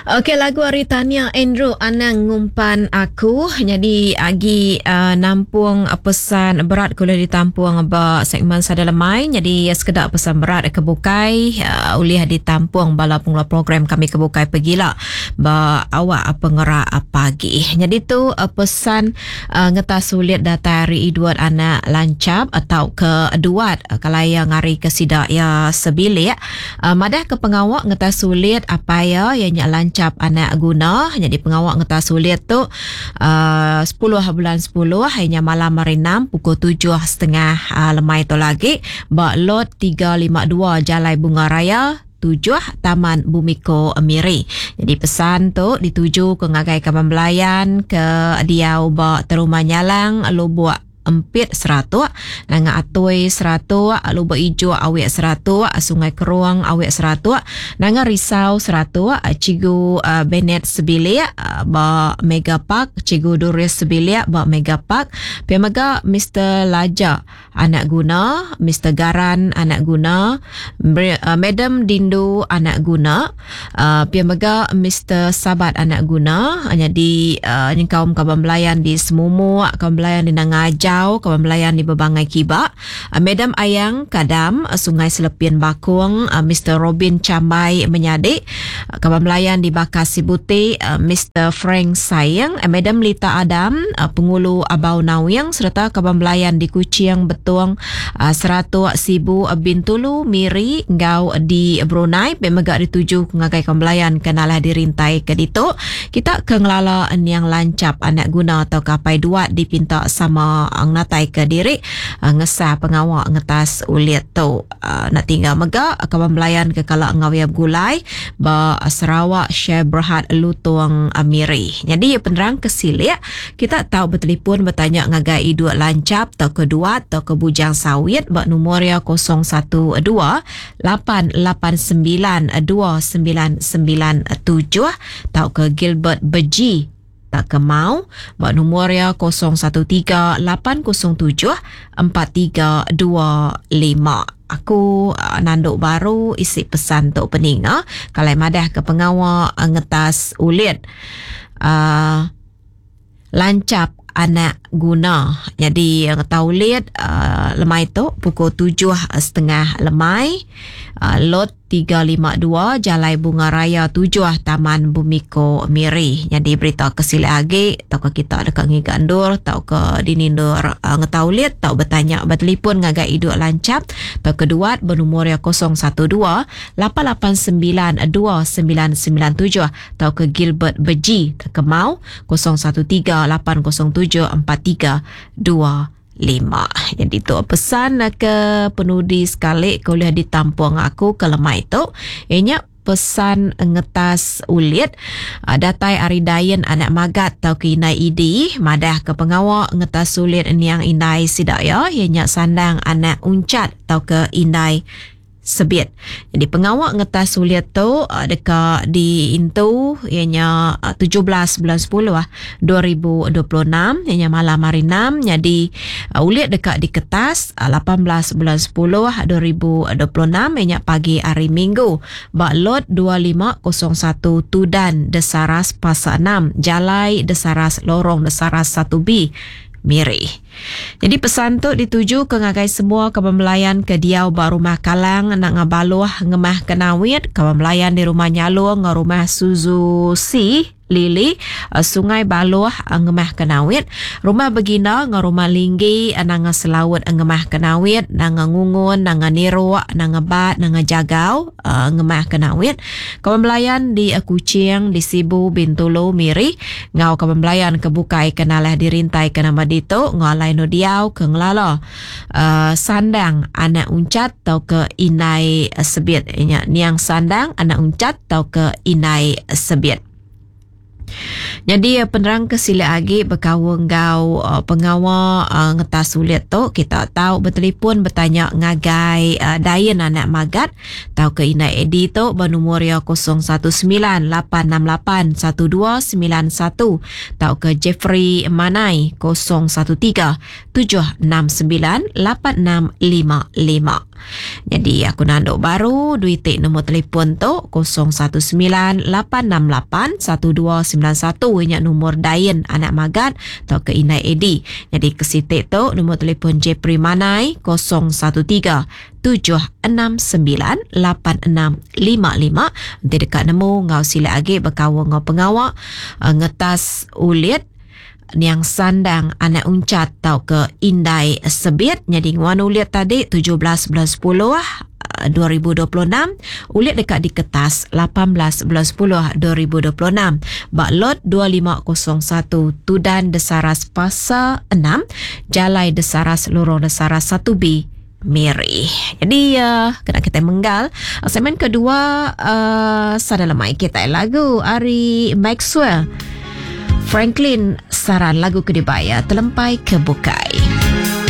Okey, lagu Aritania Andrew Anang ngumpan aku. Jadi agi nampung pesan berat kula ditampung ba segmen Sada Lemai. Jadi sekedar pesan berat kebukai ulih ditampung bala pengula program kami kebukai pergilah ba awak pengerak pagi. Jadi tu pesan ngetas sulit data hari iduat anak lancap atau keduat kalaya ngari kesidak ya sebilik. Madah ke pengawak ngetas sulit apa ya yang lancap anak guna. Jadi pengawak ngetas sulit tu 10 bulan 10 hanya malam hari 6 pukul 7.30 lemai tu lagi bak lot 352 Jalai Bunga Raya 7 Taman Bumiko Miri. Jadi pesan tu dituju ke Ngagai Kaban Belayan ke Diau ba Terumah Nyalang Lubuk Empit 100, Nanga Atoi 100, Lubuk Ijo Awek 100, Sungai Keruang Awek 100, Nanga Risau 100, Cigu Benet Sebilik ba Mega Park, Cigu Duris Sebilik ba Mega Park, Piamaga Mr. Laja anak guna, Mr. Garan anak guna, Madam Dindu anak guna, Piamaga Mr. Sabat anak guna. Jadi kaum Kaban Belayan di Semumu, Kaban Belayan di Nangaja, Kawan Belayan di Bebangai Kibak, Madam Ayang Kadam, Sungai Selepien Bakung, Mr. Robin Cambai Menyadik, Kawan Belayan di Bakasi Buti, Mr. Frank Sayang, Madam Lita Adam, Pengulu Abau Nawyang, serta Kawan Belayan di Kuching Betuang, Seratuk Sibu Bintulu Miri Ngau di Brunei, Pemegak dituju ngagai Kawan Belayan kenalah dirintai ke dito. Kita ke ngelala yang lancap anak guna atau kapai duat dipinta sama ang natai ke diri ngesah pengawak ngetas ulit tu nak tinggal mega Kawan Belayan ke kala ngawiyab gulai ba Sarawak Syekh Berhad Lutuang Amiri. Jadi penerang kesilik kita tahu bertelefon bertanya ngagai idua lancap atau kedua atau ke Bujang Sawit ba nombor 012 889 2997 atau ke Gilbert Beji tak ke mau buat nombor 013-807-4325. Aku nanduk baru isi pesan tu pening kalau madah ke pengawak ngetas ulit lancap anak guna. Jadi tahu lihat lemai tu pukul 7.30 lemai lot 352 Jalai Bunga Raya 7 Taman Bumiko Miri. Jadi berita kesilih lagi tau ke kita dekat ngi gandur tau ke dinindur ngetau lihat tau bertanya bertelefon ngagai iduk lancap tau kedua bernomor 012 889 2997 tau ke Gilbert Beji tau ke mau 013 807 4325. Jadi tu pesan ke penudi sekali kuliah ditampung aku ke lemai tu ianya pesan ngetas ulit datai aridayan anak magat tau ke inai idi madah ke pengawak ngetas ulit ni yang inai sidak ya ianya sandang anak uncat tau ke inai sebit. Jadi pengawak ngetas ulit tu dekat di Intu ianya 17 bulan 10 2026 ianya malam hari 6. Jadi ulit dekat di kertas 18 bulan 10 2026 ianya pagi hari Minggu bak lot 2501 Tudan Desaras Pasar 6 Jalai Desaras Lorong Desaras 1B Miri. Jadi pesan tu dituju ke ngagai semua Kawan Belayan ke Diau ba Rumah Kalang nak ngabaluh ngemah kenawit Kawan Belayan di Rumah Nyalu rumah Suzuki Lili Sungai Baluh ngemah kenawit Rumah Begina Rumah Linggi nanga Selawut ngemah kenawit nanga Ngungun nanga Niru nanga Bat nanga Jagau ngemah kenawit Kawan Belayan di Kuching di Sibu Bintulu Miri ngau Kawan Belayan kebukai kenalah dirintai ke nama dito ngalai no Diau ke ngelala sandang anak uncat tau ke inai sebit niang sandang anak uncat tau ke inai sebit. Jadi penerang ke sila agi berkawang gau pengawal ngetas sulit tu kita tahu bertelefon bertanya ngagai Dayan anak magat tahu ke Ina Edi tu bernomor 0198681291 tahu ke Jeffrey Manai 0137698655. Jadi aku nanduk baru duitik nombor telefon tu 0198681291 ingat nombor Dayan anak magat atau ke Inai Edi. Jadi ke sitik tu nombor telefon Jeffrey Manai 0137698655. Nanti dekat nemu ngau sila agi berkawang ngau pengawak ngetas ulit Niang Sandang anak uncat tau ke Indai Sebit. Jadi nguan ulit tadi 17 bulan 10 2026, ulit dekat di kertas 18 bulan 10 2026. Baklot 2501 Tudan Desaras Pasar 6 Jalai Desaras Lorong Desaras 1B Miri. Jadi kena kita menggal segmen kedua sadalamai kita lagu Ari Maxwell Franklin saran lagu kedibaya telempai ke bukai.